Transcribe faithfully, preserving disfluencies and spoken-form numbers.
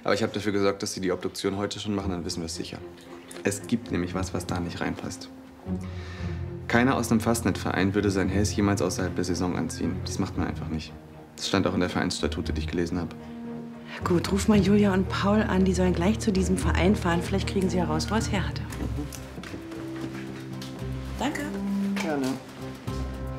Aber ich habe dafür gesorgt, dass Sie die Obduktion heute schon machen, dann wissen wir es sicher. Es gibt nämlich was, was da nicht reinpasst. Keiner aus einem Fastnet-Verein würde sein Häs jemals außerhalb der Saison anziehen. Das macht man einfach nicht. Das stand auch in der Vereinsstatute, die ich gelesen habe. Gut, ruf mal Julia und Paul an. Die sollen gleich zu diesem Verein fahren. Vielleicht kriegen sie heraus, wo er es her hatte. Danke. Gerne.